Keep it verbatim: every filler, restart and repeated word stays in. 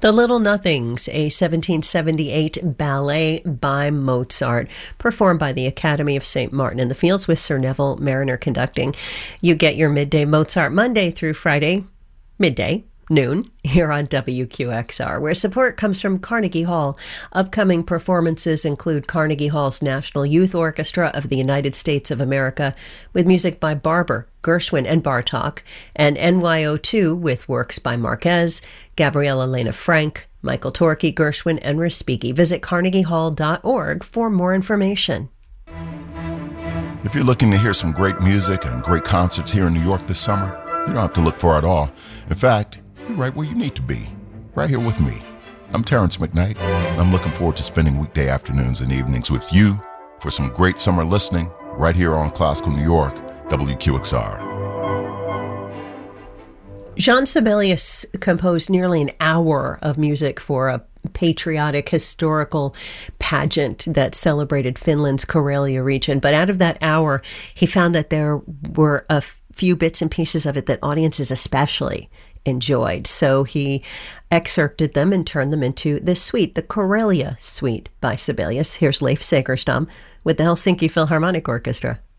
The Little Nothings, a seventeen seventy-eight ballet by Mozart, performed by the Academy of Saint Martin in the Fields with Sir Neville Marriner conducting. You get your midday Mozart Monday through Friday, midday, noon, here on W Q X R, where support comes from Carnegie Hall. Upcoming performances include Carnegie Hall's National Youth Orchestra of the United States of America, with music by Barber, Gershwin, and Bartok, and N Y O two with works by Marquez, Gabriella Lena Frank, Michael Torke, Gershwin, and Respighi. Visit carnegie hall dot org for more information. If you're looking to hear some great music and great concerts here in New York this summer, you don't have to look far at all. In fact, you're right where you need to be, right here with me. I'm Terrence McKnight, and I'm looking forward to spending weekday afternoons and evenings with you for some great summer listening right here on Classical New York, W Q X R. Jean Sibelius composed nearly an hour of music for a patriotic historical pageant that celebrated Finland's Karelia region. But out of that hour, he found that there were a few bits and pieces of it that audiences especially enjoyed. So he excerpted them and turned them into this suite, the Karelia Suite by Sibelius. Here's Leif Segerstam with the Helsinki Philharmonic Orchestra.